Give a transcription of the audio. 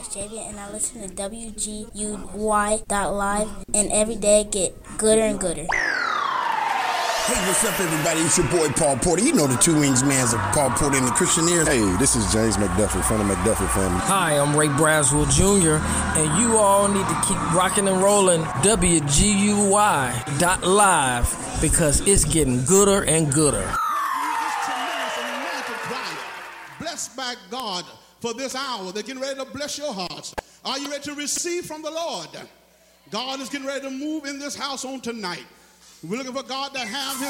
is Javian, and I listen to WGUY.live, and every day get gooder and gooder. Hey, what's up, everybody? It's your boy, Paul Porter. You know the Two Wings Mans of Paul Porter and the Christianeers. Hey, this is James McDuffie from the McDuffie family. Hi, I'm Ray Braswell Jr., and you all need to keep rocking and rolling WGUY.live because it's getting gooder and gooder. Blessed by God for this hour. They're getting ready to bless your hearts. Are you ready to receive from the Lord? God is getting ready to move in this house on tonight. We're looking for God to have his